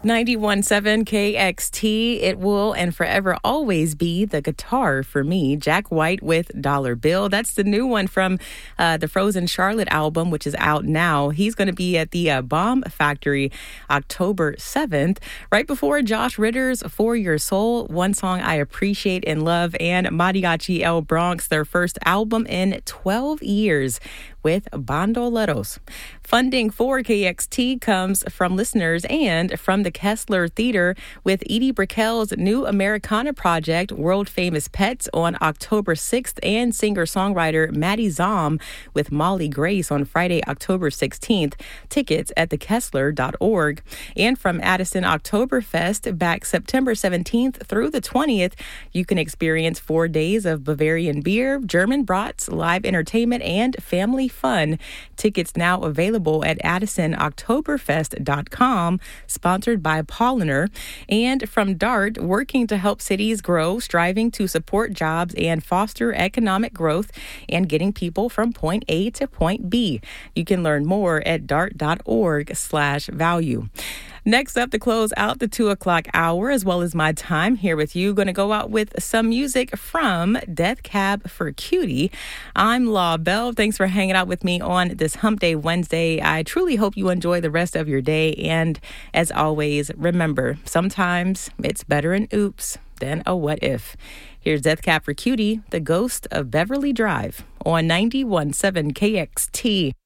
91.7 KXT, it will and forever always be the guitar for me. Jack White with Dollar Bill. That's the new one from the Frozen Charlotte album, which is out now. He's going to be at the Bomb Factory October 7th, right before Josh Ritter's For Your Soul, One Song I Appreciate and Love, and Mariachi El Bronx, their first album in 12 years with Bandoleros. Funding for KXT comes from listeners and from the Kessler Theater with Edie Brickell's new Americana project, World Famous Pets, on October 6th, and singer-songwriter Maddie Zom with Molly Grace on Friday, October 16th. Tickets at thekessler.org. And from Addison Oktoberfest back September 17th through the 20th, you can experience 4 days of Bavarian beer, German brats, live entertainment, and family fun. Tickets now available at AddisonOktoberfest.com, sponsored by Polliner. And from DART, working to help cities grow, striving to support jobs and foster economic growth, and getting people from point A to point B. You can learn more at dart.org/value. Next up, to close out the 2 o'clock hour, as well as my time here with you, going to go out with some music from Death Cab for Cutie. I'm Law Bell. Thanks for hanging out with me on this Hump Day Wednesday. I truly hope you enjoy the rest of your day. And as always, remember, sometimes it's better an oops than a what if. Here's Death Cab for Cutie, The Ghost of Beverly Drive, on 91.7 KXT.